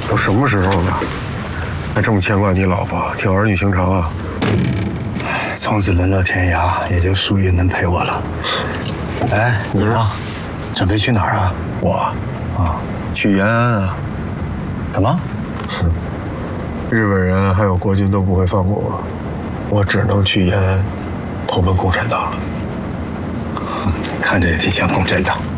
都什么时候了，还这么牵挂你老婆，挺儿女情长啊。 从此沦落天涯，也就淑玉能陪我了。哎，你呢？准备去哪儿啊？ 我，去延安啊。 什么？ 日本人还有国军都不会放过我，我只能去延安投奔共产党了。 看着也挺像共产党。